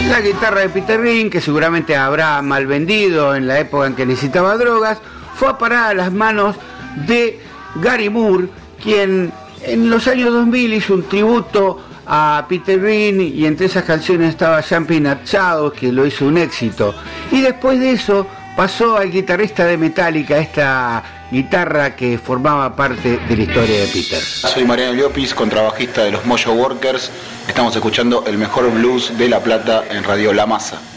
La guitarra de Peter Green, que seguramente habrá mal vendido en la época en que necesitaba drogas, fue a parar a las manos de Gary Moore, quien en los años 2000 hizo un tributo a Peter Green, y entre esas canciones estaba Jumping at Shadows, que lo hizo un éxito. Y después de eso pasó al guitarrista de Metallica esta guitarra que formaba parte de la historia de Peter. Soy Mariano Llopis, contrabajista de los Mojo Workers. Estamos escuchando el mejor blues de La Plata en Radio La Masa.